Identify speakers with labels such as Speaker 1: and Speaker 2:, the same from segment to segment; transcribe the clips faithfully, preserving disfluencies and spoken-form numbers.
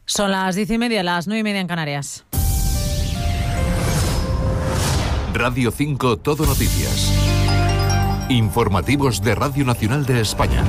Speaker 1: Son las diez y media, las nueve y media en Canarias.
Speaker 2: Radio cinco Todo Noticias. Informativos de Radio Nacional de España.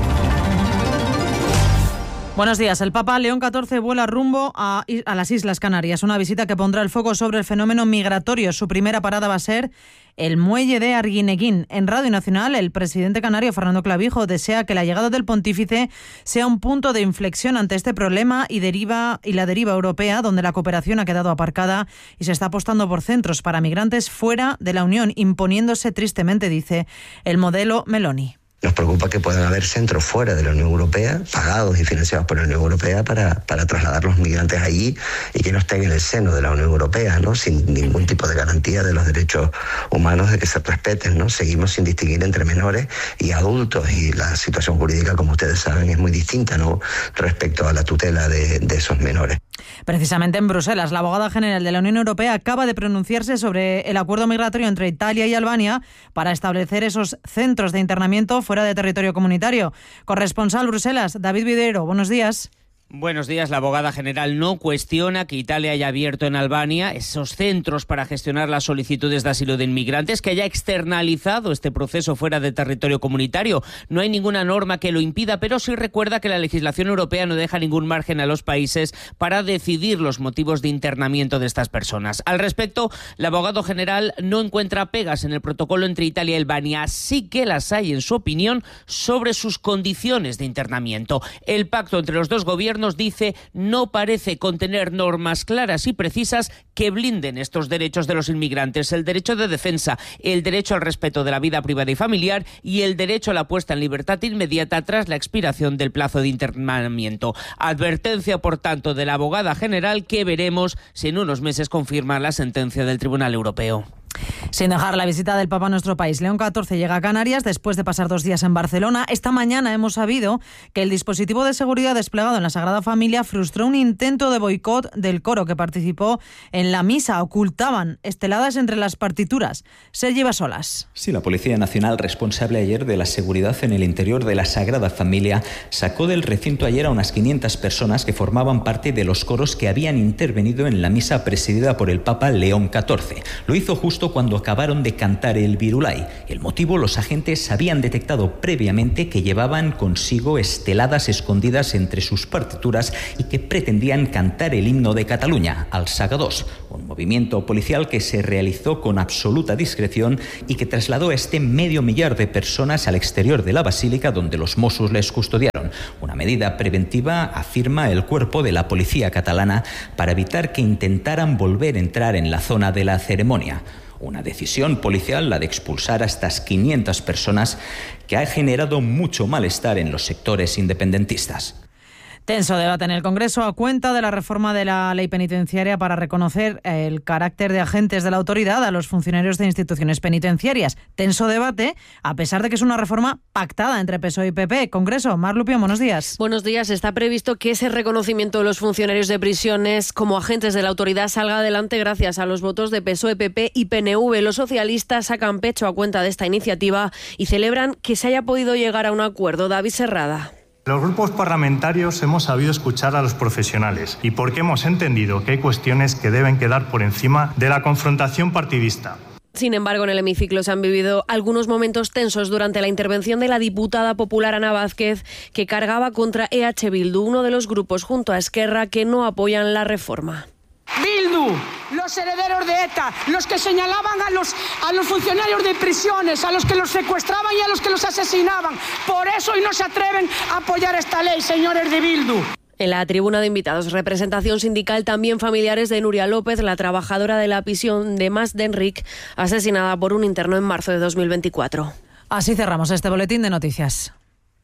Speaker 1: Buenos días. El Papa León catorce vuela rumbo a, a las Islas Canarias, una visita que pondrá el foco sobre el fenómeno migratorio. Su primera parada va a ser el muelle de Arguineguín. En Radio Nacional, el presidente canario Fernando Clavijo desea que la llegada del pontífice sea un punto de inflexión ante este problema y, deriva, y la deriva europea, donde la cooperación ha quedado aparcada y se está apostando por centros para migrantes fuera de la Unión, imponiéndose tristemente, dice, el modelo Meloni.
Speaker 3: Nos preocupa que puedan haber centros fuera de la Unión Europea, pagados y financiados por la Unión Europea, para, para trasladar los migrantes allí y que no estén en el seno de la Unión Europea, ¿no? Sin ningún tipo de garantía de los derechos humanos de que se respeten, ¿no? Seguimos sin distinguir entre menores y adultos, y la situación jurídica, como ustedes saben, es muy distinta, ¿no?, respecto a la tutela de, de esos menores.
Speaker 1: Precisamente en Bruselas, la abogada general de la Unión Europea acaba de pronunciarse sobre el acuerdo migratorio entre Italia y Albania para establecer esos centros de internamiento fuera de territorio comunitario. Corresponsal Bruselas, David Videro, buenos días.
Speaker 4: Buenos días. La abogada general no cuestiona que Italia haya abierto en Albania esos centros para gestionar las solicitudes de asilo de inmigrantes, que haya externalizado este proceso fuera de territorio comunitario. No hay ninguna norma que lo impida, pero sí recuerda que la legislación europea no deja ningún margen a los países para decidir los motivos de internamiento de estas personas. Al respecto, la abogada general no encuentra pegas en el protocolo entre Italia y Albania, sí que las hay, en su opinión, sobre sus condiciones de internamiento. El pacto entre los dos gobiernos, nos dice, no parece contener normas claras y precisas que blinden estos derechos de los inmigrantes: el derecho de defensa, el derecho al respeto de la vida privada y familiar y el derecho a la puesta en libertad inmediata tras la expiración del plazo de internamiento. Advertencia, por tanto, de la abogada general, que veremos si en unos meses confirma la sentencia del Tribunal Europeo.
Speaker 1: Sin dejar la visita del Papa a nuestro país, León catorce llega a Canarias después de pasar dos días en Barcelona. Esta mañana hemos sabido que el dispositivo de seguridad desplegado en la Sagrada Familia frustró un intento de boicot del coro que participó en la misa. Ocultaban esteladas entre las partituras. Sergi Basolas.
Speaker 5: Sí, la Policía Nacional, responsable ayer de la seguridad en el interior de la Sagrada Familia, sacó del recinto ayer a unas quinientas personas que formaban parte de los coros que habían intervenido en la misa presidida por el Papa León catorce. Lo hizo justo cuando acabaron de cantar el Virulai. El motivo: los agentes habían detectado previamente que llevaban consigo esteladas escondidas entre sus partituras y que pretendían cantar el himno de Cataluña, al Saga dos, un movimiento policial que se realizó con absoluta discreción y que trasladó a este medio millar de personas al exterior de la basílica, donde los Mossos les custodiaron. Una medida preventiva, afirma el cuerpo de la policía catalana, para evitar que intentaran volver a entrar en la zona de la ceremonia. Una decisión policial, la de expulsar a estas quinientas personas, que ha generado mucho malestar en los sectores independentistas.
Speaker 1: Tenso debate en el Congreso a cuenta de la reforma de la ley penitenciaria para reconocer el carácter de agentes de la autoridad a los funcionarios de instituciones penitenciarias. Tenso debate, a pesar de que es una reforma pactada entre P S O E y P P. Congreso, Mar Lupión, buenos días.
Speaker 6: Buenos días. Está previsto que ese reconocimiento de los funcionarios de prisiones como agentes de la autoridad salga adelante gracias a los votos de P S O E, P P y P N V. Los socialistas sacan pecho a cuenta de esta iniciativa y celebran que se haya podido llegar a un acuerdo. David Serrada.
Speaker 7: Los grupos parlamentarios hemos sabido escuchar a los profesionales y porque hemos entendido que hay cuestiones que deben quedar por encima de la confrontación partidista.
Speaker 6: Sin embargo, en el hemiciclo se han vivido algunos momentos tensos durante la intervención de la diputada popular Ana Vázquez, que cargaba contra E H Bildu, uno de los grupos junto a Esquerra que no apoyan la reforma.
Speaker 8: Bildu, los herederos de ETA, los que señalaban a los, a los funcionarios de prisiones, a los que los secuestraban y a los que los asesinaban. Por eso hoy no se atreven a apoyar esta ley, señores de Bildu.
Speaker 6: En la tribuna de invitados, representación sindical, también familiares de Nuria López, la trabajadora de la prisión de Mas de Enric, asesinada por un interno en marzo de dos mil veinticuatro.
Speaker 1: Así cerramos este boletín de noticias.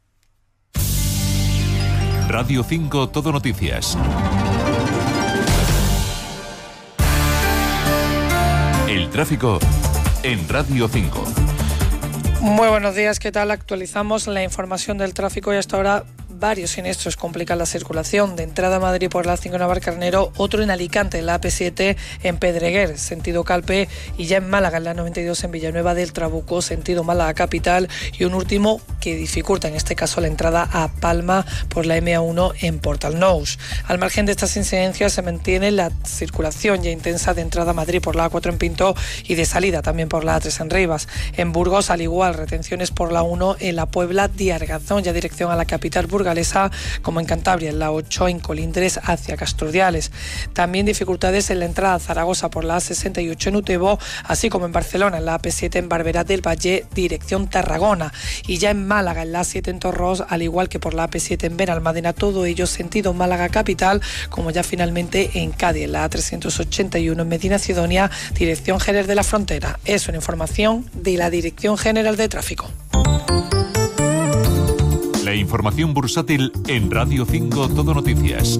Speaker 2: Radio cinco Todo Noticias. El tráfico en Radio cinco.
Speaker 9: Muy buenos días, ¿qué tal? Actualizamos la información del tráfico y hasta ahora varios siniestros complican la circulación. De entrada a Madrid por la A cinco en Navarcarnero, otro en Alicante, en la A P siete en Pedreguer, sentido Calpe, y ya en Málaga, en la noventa y dos en Villanueva del Trabuco, sentido Málaga capital, y un último que dificulta en este caso la entrada a Palma por la M A uno en Portal Nous. Al margen de estas incidencias se mantiene la circulación ya intensa de entrada a Madrid por la A cuatro en Pinto y de salida también por la A tres en Rivas. En Burgos, al igual, retenciones por la uno en la Puebla de Argazón, ya dirección a la capital burgalesa, como en Cantabria, en la ocho en Colindres hacia Casturdiales. También dificultades en la entrada a Zaragoza por la A sesenta y ocho en Utebo, así como en Barcelona, en la A P siete en Barberá del Valle, dirección Tarragona. Y ya en Málaga, en la A siete en Torros, al igual que por la A P siete en Benalmádena, todo ello sentido Málaga capital, como ya finalmente en Cádiz, en la A trescientos ochenta y uno en Medina Sidonia, dirección Jerez de la Frontera. Es una información de la Dirección General de Tráfico.
Speaker 2: La información bursátil en Radio cinco Todo Noticias.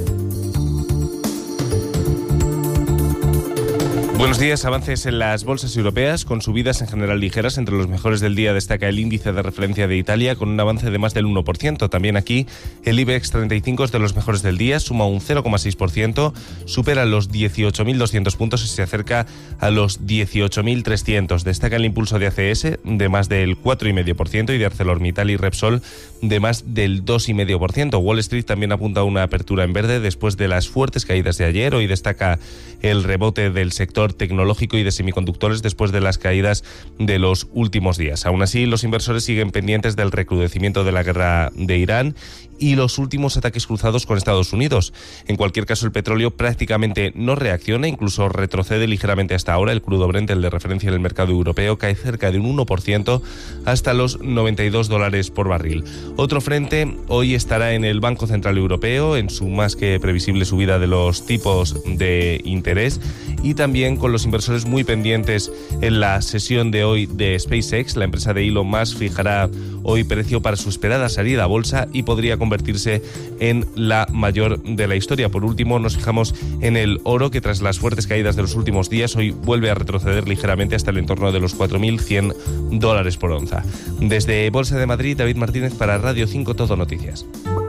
Speaker 10: Buenos días. Avances en las bolsas europeas con subidas en general ligeras. Entre los mejores del día destaca el índice de referencia de Italia con un avance de más del uno por ciento. También aquí el IBEX treinta y cinco es de los mejores del día, suma un cero coma seis por ciento, supera los dieciocho mil doscientos puntos y se acerca a los dieciocho mil trescientos. Destaca el impulso de A C S de más del cuatro coma cinco por ciento y de ArcelorMittal y Repsol de más del dos coma cinco por ciento. Wall Street también apunta a una apertura en verde después de las fuertes caídas de ayer. Hoy destaca el rebote del sector tecnológico y de semiconductores después de las caídas de los últimos días. Aún así, los inversores siguen pendientes del recrudecimiento de la guerra de Irán y los últimos ataques cruzados con Estados Unidos. En cualquier caso, el petróleo prácticamente no reacciona, incluso retrocede ligeramente hasta ahora. El crudo Brent, el de referencia en el mercado europeo, cae cerca de un uno por ciento hasta los noventa y dos dólares por barril. Otro frente hoy estará en el Banco Central Europeo, en su más que previsible subida de los tipos de interés, y también con los inversores muy pendientes en la sesión de hoy de SpaceX. La empresa de Elon Musk fijará hoy precio para su esperada salida a bolsa y podría convertirse en la mayor de la historia. Por último, nos fijamos en el oro, que tras las fuertes caídas de los últimos días hoy vuelve a retroceder ligeramente hasta el entorno de los cuatro mil cien dólares por onza. Desde Bolsa de Madrid, David Martínez para Radio cinco Todo Noticias.